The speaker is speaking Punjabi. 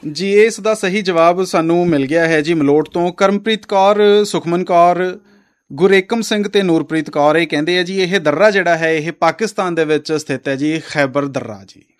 ਜੀ ਇਸ ਦਾ ਸਹੀ ਜਵਾਬ ਸਾਨੂੰ ਮਿਲ ਗਿਆ ਹੈ ਜੀ ਮਲੋਟ ਤੋਂ। ਕਰਮਪ੍ਰੀਤ ਕੌਰ, ਸੁਖਮਨ ਕੌਰ, ਗੁਰੇਕਮ ਸਿੰਘ ਤੇ ਨੂਰਪ੍ਰੀਤ ਕੌਰ ਇਹ ਕਹਿੰਦੇ ਆ ਜੀ ਇਹ ਦर्रा ਜਿਹੜਾ ਹੈ ਇਹ ਪਾਕਿਸਤਾਨ ਦੇ ਵਿੱਚ ਸਥਿਤ ਹੈ ਜੀ, ਖੈਬਰ ਦर्रा ਜੀ।